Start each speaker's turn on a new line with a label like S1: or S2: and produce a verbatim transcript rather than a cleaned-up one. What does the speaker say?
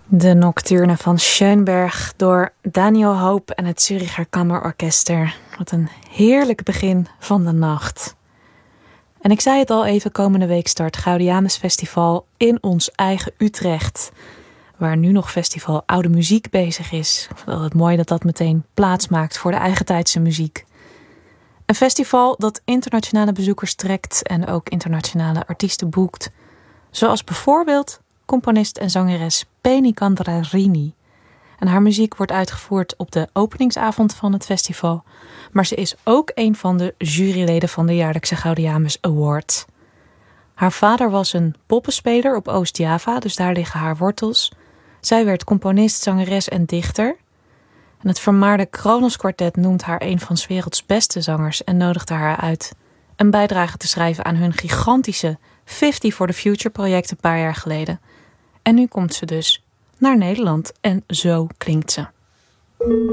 S1: De Nocturne van Schönberg door Daniel Hoop en het Züricher Kammerorkester. Wat een heerlijk begin van de nacht. En ik zei het al even, komende week start Gaudiamus Festival in ons eigen Utrecht. Waar nu nog Festival Oude Muziek bezig is. Wel het mooi dat dat meteen plaats maakt voor de eigentijdse muziek. Een festival dat internationale bezoekers trekt en ook internationale artiesten boekt. Zoals bijvoorbeeld componist en zangeres Penny Candrarini. En haar muziek wordt uitgevoerd op de openingsavond van het festival. Maar ze is ook een van de juryleden van de jaarlijkse Gaudiamus Award. Haar vader was een poppenspeler op Oost-Java, dus daar liggen haar wortels. Zij werd componist, zangeres en dichter. En het vermaarde Kronos Kwartet noemt haar een van 's werelds beste zangers en nodigde haar uit een bijdrage te schrijven aan hun gigantische fifty for the Future project een paar jaar geleden. En nu komt ze dus naar Nederland en zo klinkt ze.